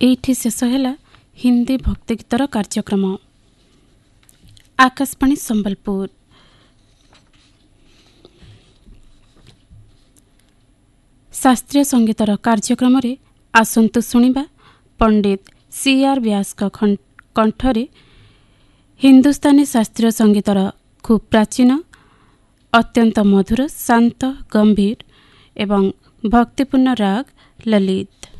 ଏଇଠି ଶେଷ ହେଲା ହିନ୍ଦୀ ଭକ୍ତିଗୀତର କାର୍ଯ୍ୟକ୍ରମ। ଆକାଶବାଣୀ ସମ୍ବଲପୁର। ଶାସ୍ତ୍ରୀୟ ସଙ୍ଗୀତର କାର୍ଯ୍ୟକ୍ରମରେ ଆସନ୍ତୁ ଶୁଣିବା ପଣ୍ଡିତ ସି.ଆର୍. ବ୍ୟାସଙ୍କ କଣ୍ଠରେ ହିନ୍ଦୁସ୍ତାନୀ ଶାସ୍ତ୍ରୀୟ ସଙ୍ଗୀତର ଖୁବ୍ ପ୍ରାଚୀନ, ଅତ୍ୟନ୍ତ ମଧୁର, ଶାନ୍ତ, ଗମ୍ଭୀର ଏବଂ ଭକ୍ତିପୂର୍ଣ୍ଣ ରାଗ ଲଲିତ।